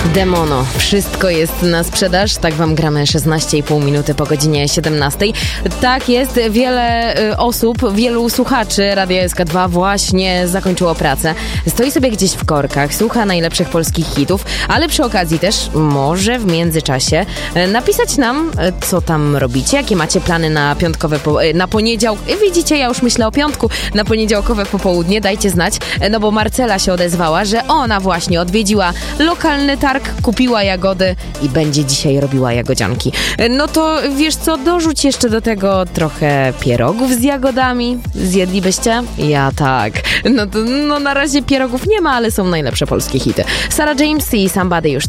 Demono. Wszystko jest na sprzedaż. Tak wam gramy 16,5 minuty po godzinie 17. Tak jest, wiele osób, wielu słuchaczy Radia SK2 właśnie zakończyło pracę. Stoi sobie gdzieś w korkach, słucha najlepszych polskich hitów, ale przy okazji też może w międzyczasie napisać nam, co tam robicie, jakie macie plany na piątkowe, na poniedziałek. Widzicie, ja już myślę o piątku, na poniedziałkowe popołudnie. Dajcie znać, no bo Marcela się odezwała, że ona właśnie odwiedziła lokalny targ, kupiła jagody i będzie dzisiaj robiła jagodzianki. No to wiesz co, dorzuć jeszcze do tego trochę pierogów z jagodami. Zjedlibyście? Ja tak. No na razie pierogów nie ma, ale są najlepsze polskie hity. Sarah James i Somebody już